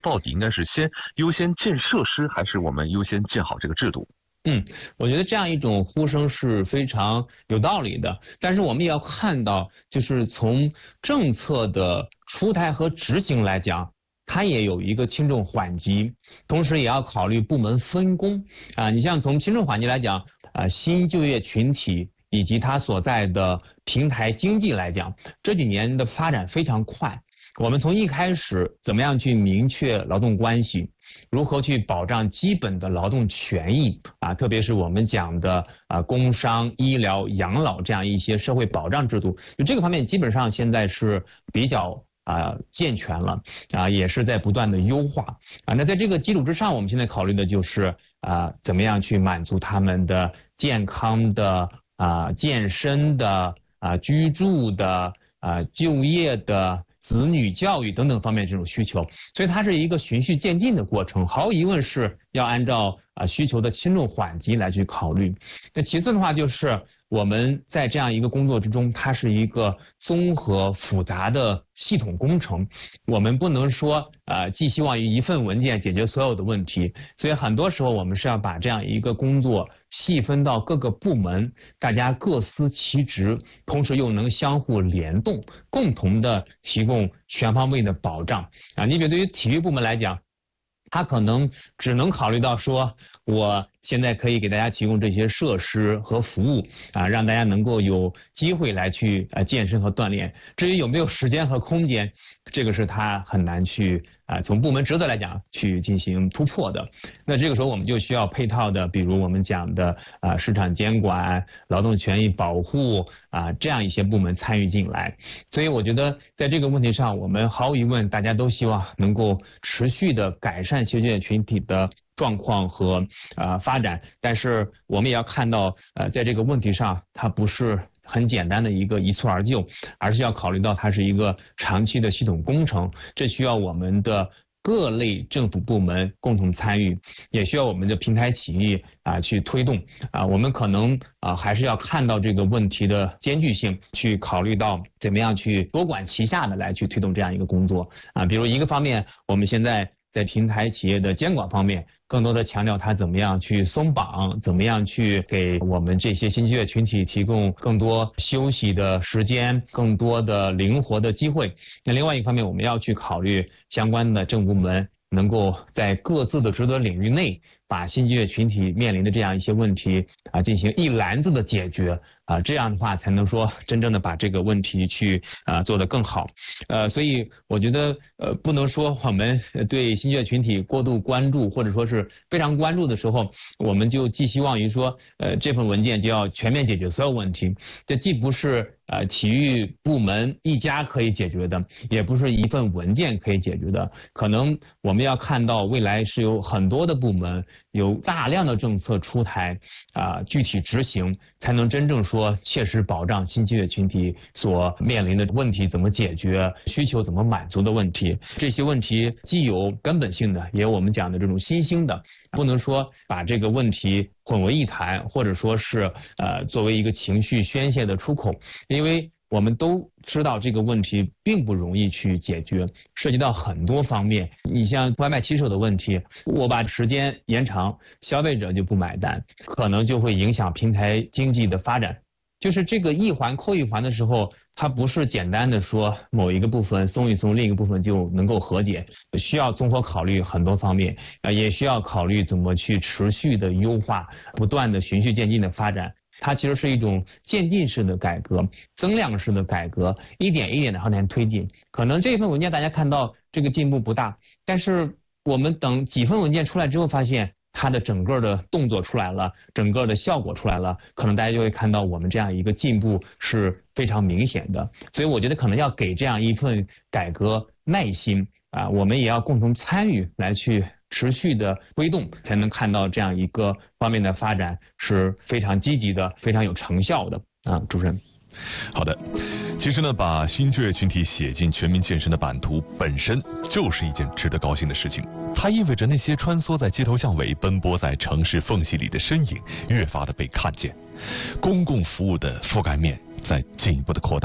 到底应该是优先建设施，还是我们优先建好这个制度？ 我觉得这样一种呼声是非常有道理的，但是我们也要看到，就是从政策的出台和执行来讲，它也有一个轻重缓急，同时也要考虑部门分工你像从轻重缓急来讲新就业群体以及它所在的平台经济来讲，这几年的发展非常快。我们从一开始怎么样去明确劳动关系，如何去保障基本的劳动权益特别是我们讲的工伤、医疗、养老这样一些社会保障制度，就这个方面基本上现在是比较健全了也是在不断的优化那在这个基础之上，我们现在考虑的就是怎么样去满足他们的健康的健身的居住的就业的子女教育等等方面这种需求，所以它是一个循序渐进的过程，毫无疑问是要按照需求的轻重缓急来去考虑。那其次的话就是我们在这样一个工作之中，它是一个综合复杂的系统工程，我们不能说寄希望于一份文件解决所有的问题，所以很多时候我们是要把这样一个工作细分到各个部门，大家各司其职，同时又能相互联动，共同的提供全方位的保障你比如对于体育部门来讲，他可能只能考虑到说我现在可以给大家提供这些设施和服务让大家能够有机会来去健身和锻炼，至于有没有时间和空间，这个是他很难去从部门职责来讲去进行突破的。那这个时候我们就需要配套的，比如我们讲的市场监管、劳动权益保护这样一些部门参与进来。所以我觉得在这个问题上，我们毫无疑问大家都希望能够持续的改善就业群体的状况和发展，但是我们也要看到在这个问题上它不是很简单的一蹴而就，而是要考虑到它是一个长期的系统工程，这需要我们的各类政府部门共同参与，也需要我们的平台企业去推动我们可能还是要看到这个问题的艰巨性，去考虑到怎么样去多管齐下的来去推动这样一个工作比如一个方面，我们现在在平台企业的监管方面更多的强调它怎么样去松绑，怎么样去给我们这些新就业群体提供更多休息的时间，更多的灵活的机会。那另外一方面，我们要去考虑相关的政府部门能够在各自的职责领域内，把新就业群体面临的这样一些问题进行一篮子的解决这样的话才能说真正的把这个问题去做得更好所以我觉得不能说我们对新就业群体过度关注或者说是非常关注的时候，我们就寄希望于说这份文件就要全面解决所有问题，这既不是体育部门一家可以解决的，也不是一份文件可以解决的，可能我们要看到未来是有很多的部门有大量的政策出台具体执行，才能真正说切实保障新就业群体所面临的问题怎么解决，需求怎么满足的问题。这些问题既有根本性的，也有我们讲的这种新兴的，不能说把这个问题混为一谈，或者说是作为一个情绪宣泄的出口，因为我们都知道这个问题并不容易去解决，涉及到很多方面。你像外卖骑手的问题，我把时间延长，消费者就不买单，可能就会影响平台经济的发展。就是这个一环扣一环的时候，它不是简单的说某一个部分松一松，另一个部分就能够和解，需要综合考虑很多方面也需要考虑怎么去持续的优化，不断的循序渐进的发展。它其实是一种渐进式的改革，增量式的改革，一点一点的往前推进。可能这份文件大家看到这个进步不大，但是我们等几份文件出来之后发现它的整个的动作出来了，整个的效果出来了，可能大家就会看到我们这样一个进步是非常明显的。所以我觉得可能要给这样一份改革耐心我们也要共同参与来去持续的推动，才能看到这样一个方面的发展是非常积极的，非常有成效的主持人。 好的，其实呢，把新就业群体写进全民健身的版图本身就是一件值得高兴的事情，它意味着那些穿梭在街头巷尾、奔波在城市缝隙里的身影越发的被看见，公共服务的覆盖面在进一步的扩大。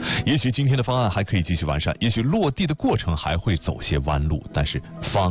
也许今天的方案还可以继续完善，也许落地的过程还会走些弯路，但是方